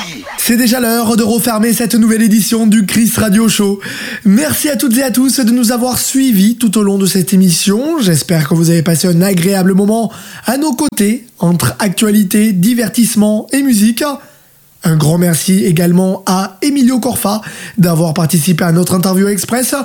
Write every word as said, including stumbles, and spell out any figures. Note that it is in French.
C'est déjà l'heure de refermer cette nouvelle édition du Chris Radio Show. Merci à toutes et à tous de nous avoir suivis tout au long de cette émission. J'espère que vous avez passé un agréable moment à nos côtés, entre actualité, divertissement et musique. Un grand merci également à Emilio Corfa d'avoir participé à notre interview express.